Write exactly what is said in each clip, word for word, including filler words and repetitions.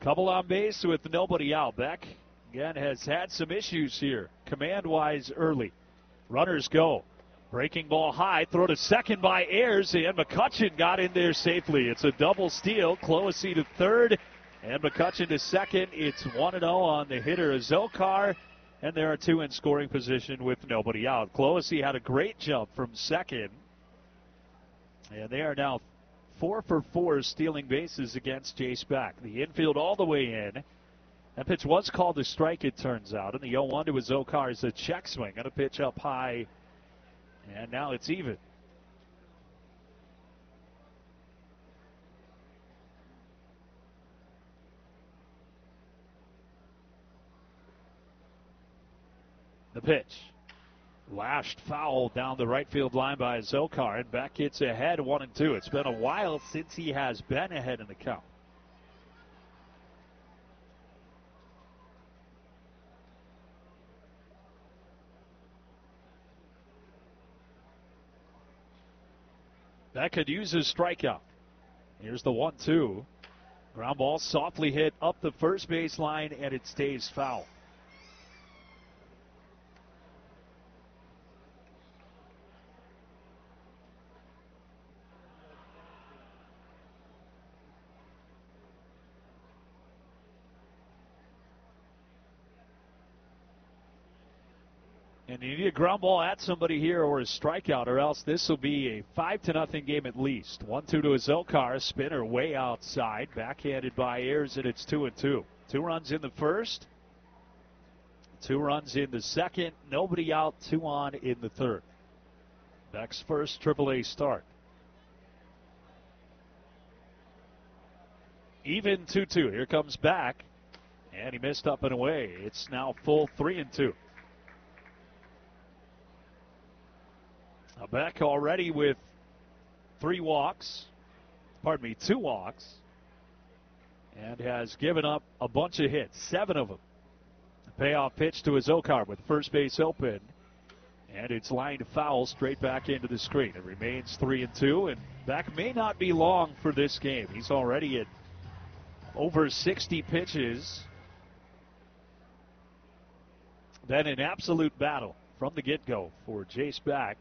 Couple on base with nobody out. Beck, again, has had some issues here, command-wise early. Runners go. Breaking ball high, throw to second by Ayers, and McCutcheon got in there safely. It's a double steal. Clohessy to third, and McCutcheon to second. It's one and oh on the hitter, Azokar, and there are two in scoring position with nobody out. Clohessy had a great jump from second, and they are now four for four stealing bases against Jace Beck. The infield all the way in. That pitch was called a strike, it turns out, and the oh one to Azokar is a check swing and a pitch up high, and now it's even. The pitch. Lashed foul down the right field line by Azokar, and Beck hits ahead one and two. It's been a while since he has been ahead in the count. Beck could use his strikeout. Here's the one two. Ground ball softly hit up the first base line, and it stays foul. And you need a ground ball at somebody here or a strikeout, or else this will be a five to nothing game at least. one two to Azokar, spinner way outside, backhanded by Ayers, and it's two and two. Two runs in the first, two runs in the second, nobody out, two on in the third. Beck's first triple A start. Even two two. Here comes Beck, and he missed up and away. It's now full three and two. Beck already with three walks, pardon me, two walks, and has given up a bunch of hits, seven of them. The payoff pitch to Azokar with first base open, and it's lined foul straight back into the screen. It remains three and two, and Beck may not be long for this game. He's already at over sixty pitches. Been an absolute battle from the get-go for Jace Beck.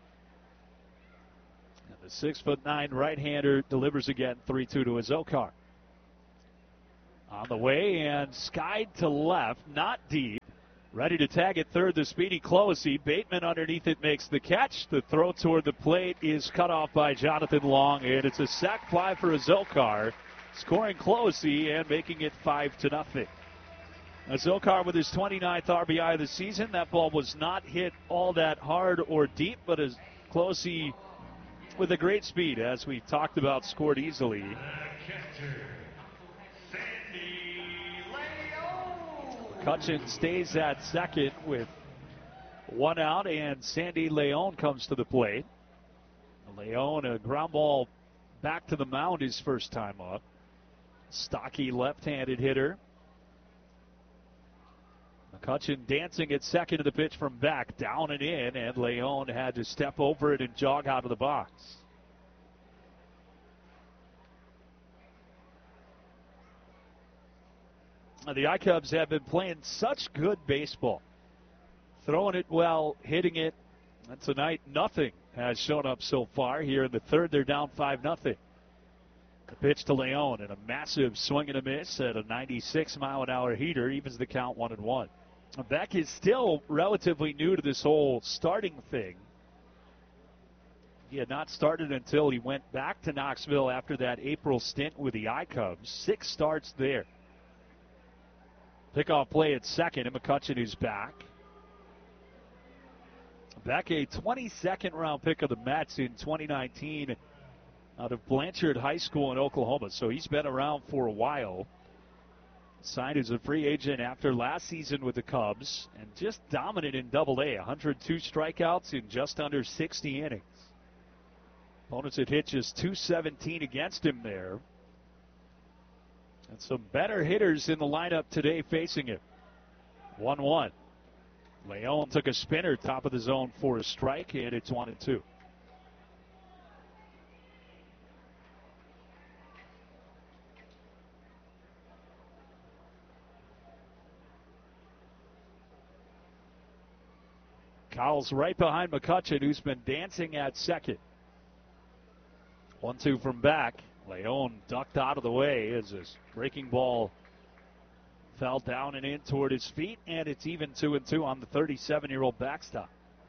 And the six foot nine right-hander delivers again, three two to Azokar. On the way and skied to left, not deep. Ready to tag at third, the speedy Clohessy. Bateman underneath it makes the catch. The throw toward the plate is cut off by Jonathan Long, and it's a sac fly for Azokar, scoring Clohessy and making it five to nothing. Azokar with his twenty-ninth R B I of the season. That ball was not hit all that hard or deep, but as Clohessy with a great speed, as we talked about, scored easily. McCutcheon stays at second with one out, and Sandy Leon comes to the plate. Leon, a ground ball back to the mound his first time up. Stocky left-handed hitter. McCutcheon dancing at second to the pitch from back, down and in, and Leon had to step over it and jog out of the box. The I-Cubs have been playing such good baseball, throwing it well, hitting it, and tonight nothing has shown up so far. Here in the third, they're down five nothing. The pitch to Leon, and a massive swing and a miss at a ninety-six mile an hour heater, evens the count one and one. Beck is still relatively new to this whole starting thing. He had not started until he went back to Knoxville after that April stint with the I-Cubs. Six starts there. Pickoff play at second, and McCutcheon is back. Beck, a twenty-second round pick of the Mets in twenty nineteen out of Blanchard High School in Oklahoma, so he's been around for a while. Signed as a free agent after last season with the Cubs, and just dominant in Double A. one hundred two strikeouts in just under sixty innings. Opponents had hit just two seventeen against him there. And some better hitters in the lineup today facing him. one one. Leon took a spinner top of the zone for a strike, and it's one and two. Cowles right behind McCutcheon, who's been dancing at second. one two from back. Leon ducked out of the way as this breaking ball fell down and in toward his feet, and it's even two and two on the thirty-seven-year-old backstop.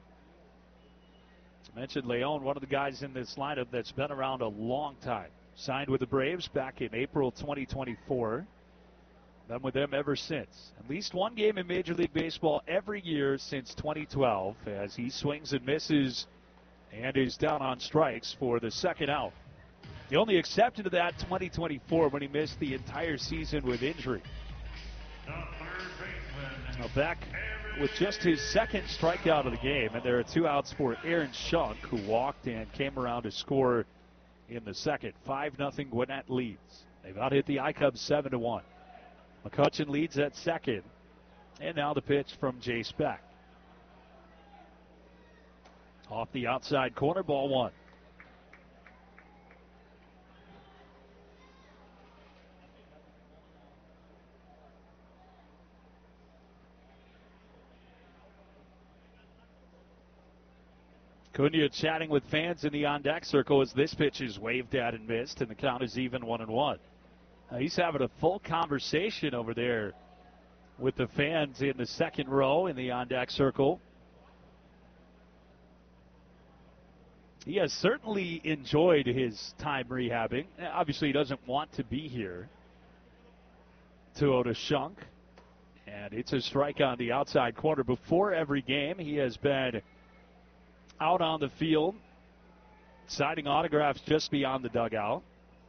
I mentioned Leon, one of the guys in this lineup that's been around a long time. Signed with the Braves back in April twenty twenty-four. Been with them ever since. At least one game in Major League Baseball every year since twenty twelve as he swings and misses and is down on strikes for the second out. The only exception to that, twenty twenty-four, when he missed the entire season with injury. Now back with just his second strikeout of the game, and there are two outs for Aaron Schunk, who walked and came around to score in the second. five nothing Gwinnett leads. They've out-hit the I-Cubs seven to one. McCutcheon leads at second, and now the pitch from Jace Beck. Off the outside corner, ball one. Cunha chatting with fans in the on-deck circle as this pitch is waved at and missed, and the count is even one and one. Uh, he's having a full conversation over there with the fans in the second row in the on-deck circle. He has certainly enjoyed his time rehabbing. Obviously, he doesn't want to be here. two oh to Schunk, and it's a strike on the outside corner. Before every game, he has been out on the field, signing autographs just beyond the dugout.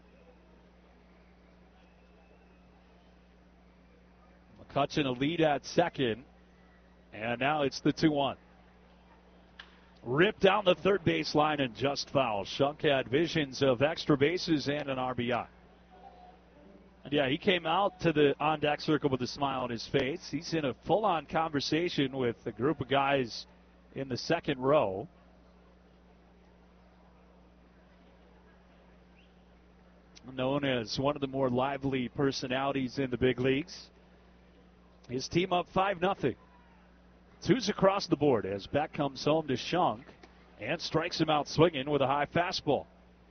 McCutcheon a lead at second, and now it's the two one. Ripped down the third base line and just foul. Schunk had visions of extra bases and an R B I. And yeah, he came out to the on-deck circle with a smile on his face. He's in a full-on conversation with a group of guys in the second row. Known as one of the more lively personalities in the big leagues. His team up five nothing. Two's across the board as Beck comes home to Schunk and strikes him out swinging with a high fastball.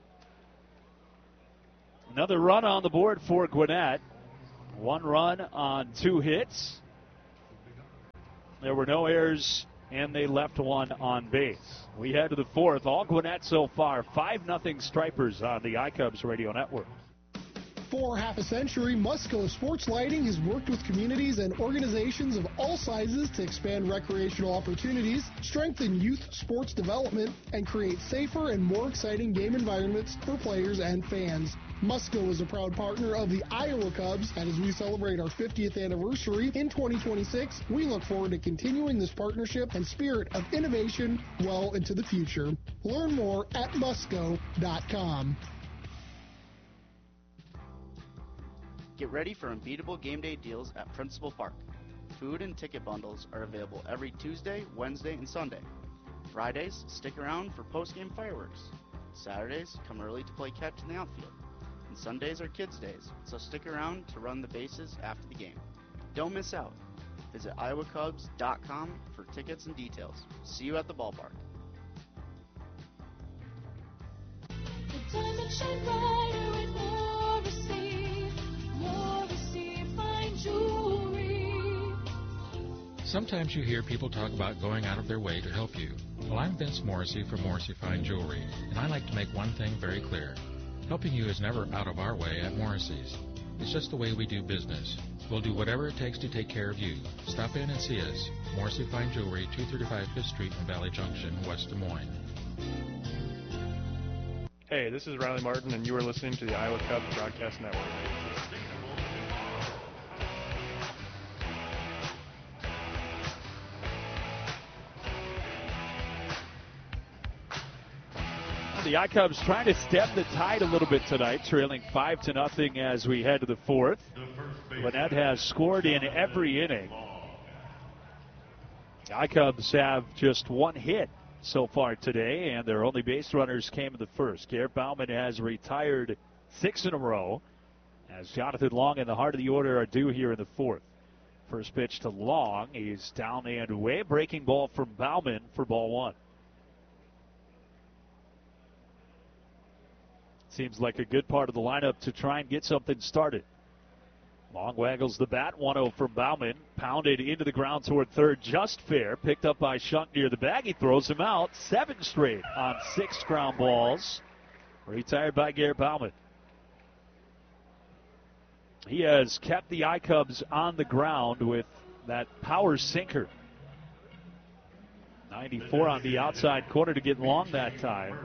Another run on the board for Gwinnett. One run on two hits. There were no errors, and they left one on base. We head to the fourth. All Gwinnett so far. five nothing Stripers on the I-Cubs radio network. For half a century, Musco Sports Lighting has worked with communities and organizations of all sizes to expand recreational opportunities, strengthen youth sports development, and create safer and more exciting game environments for players and fans. Musco is a proud partner of the Iowa Cubs, and as we celebrate our fiftieth anniversary in twenty twenty-six, we look forward to continuing this partnership and spirit of innovation well into the future. Learn more at musco dot com. Get ready for unbeatable game day deals at Principal Park. Food and ticket bundles are available every Tuesday, Wednesday, and Sunday. Fridays, stick around for post-game fireworks. Saturdays, come early to play catch in the outfield. And Sundays are kids' days, so stick around to run the bases after the game. Don't miss out. Visit iowa cubs dot com for tickets and details. See you at the ballpark. The diamond shine brighter with Morrissey. Morrissey fine jewelry. Sometimes you hear people talk about going out of their way to help you. Well, I'm Vince Morrissey from Morrissey Fine Jewelry, and I like to make one thing very clear. Helping you is never out of our way at Morrissey's. It's just the way we do business. We'll do whatever it takes to take care of you. Stop in and see us. Morrissey Fine Jewelry, two thirty-five Fifth Street in Valley Junction, West Des Moines. Hey, this is Riley Martin, and you are listening to the Iowa Cubs Broadcast Network. The I-Cubs trying to stem the tide a little bit tonight, trailing five to nothing as we head to the fourth. Gwinnett has scored in every inning. The I-Cubs have just one hit so far today, and their only base runners came in the first. Garrett Bauman has retired six in a row, as Jonathan Long and the heart of the order are due here in the fourth. First pitch to Long. He's down and away. Breaking ball from Bauman for ball one. Seems like a good part of the lineup to try and get something started. Long waggles the bat. one oh from Bauman. Pounded into the ground toward third. Just fair. Picked up by Shunk near the bag. He throws him out. Seven straight on six ground balls. Retired by Garrett Bauman. He has kept the I-Cubs on the ground with that power sinker. ninety-four on the outside corner to get Long that time.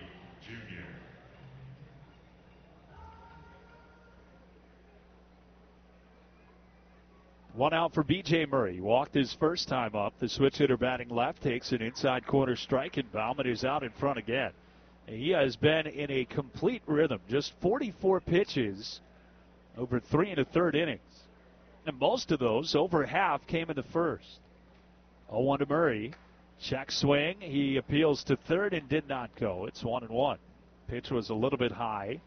One out for B J Murray. Walked his first time up. The switch hitter batting left takes an inside corner strike, and Bauman is out in front again. He has been in a complete rhythm. Just forty-four pitches over three and a third innings. And most of those, over half, came in the first. oh one to Murray. Check swing. He appeals to third and did not go. It's one and one. Pitch was a little bit high.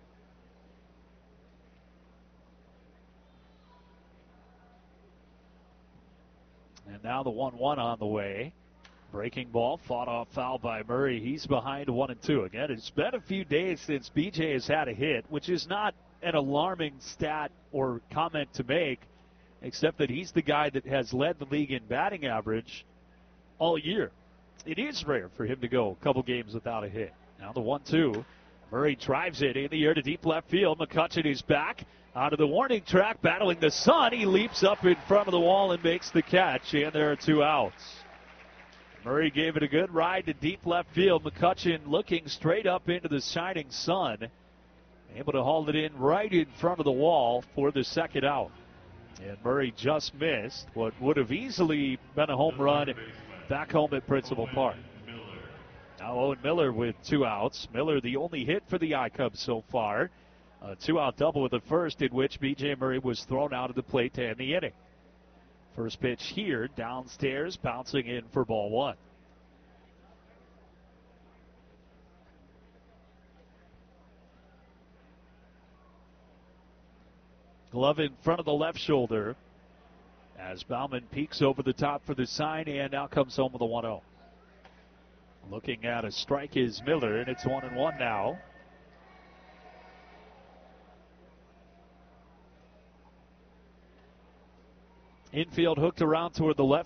And now the one one on the way. Breaking ball, fought off foul by Murray. He's behind one and two. Again, it's been a few days since B J has had a hit, which is not an alarming stat or comment to make, except that he's the guy that has led the league in batting average all year. It is rare for him to go a couple games without a hit. Now the one two. Murray drives it in the air to deep left field. McCutchen is back. Out of the warning track, battling the sun. He leaps up in front of the wall and makes the catch, and there are two outs. Murray gave it a good ride to deep left field. McCutchen looking straight up into the shining sun. Able to haul it in right in front of the wall for the second out. And Murray just missed what would have easily been a home run back home at Principal Park. Now Owen Miller with two outs. Miller the only hit for the I-Cubs so far. A two-out double with the first, in which B J Murray was thrown out of the plate to end the inning. First pitch here, downstairs, bouncing in for ball one. Glove in front of the left shoulder as Bauman peeks over the top for the sign, and now comes home with a one oh. Looking at a strike is Miller, and it's one and one now. Infield hooked around toward the left